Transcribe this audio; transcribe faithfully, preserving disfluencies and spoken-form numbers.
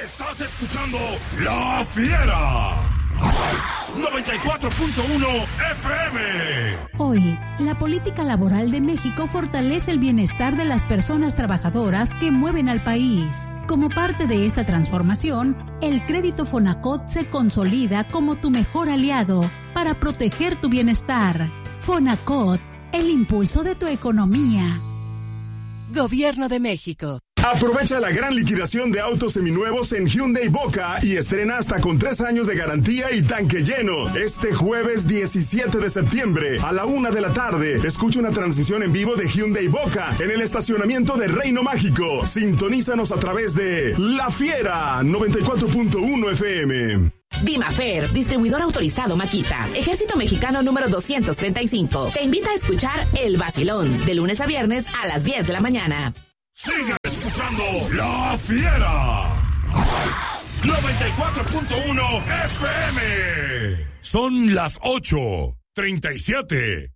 Estás escuchando La Fiera. noventa y cuatro punto uno F M. Hoy, la política laboral de México fortalece el bienestar de las personas trabajadoras que mueven al país. Como parte de esta transformación, el crédito Fonacot se consolida como tu mejor aliado para proteger tu bienestar. Fonacot, el impulso de tu economía. Gobierno de México. Aprovecha la gran liquidación de autos seminuevos en Hyundai Boca y estrena hasta con tres años de garantía y tanque lleno. Este jueves diecisiete de septiembre a la una de la tarde, escucha una transmisión en vivo de Hyundai Boca en el estacionamiento de Reino Mágico. Sintonízanos a través de La Fiera noventa y cuatro punto uno F M. Dimafer, distribuidor autorizado Makita, Ejército Mexicano número doscientos treinta y cinco, te invita a escuchar El Vacilón, de lunes a viernes a las diez de la mañana. Sigue escuchando La Fiera. noventa y cuatro punto uno F M. Son las ocho treinta y siete.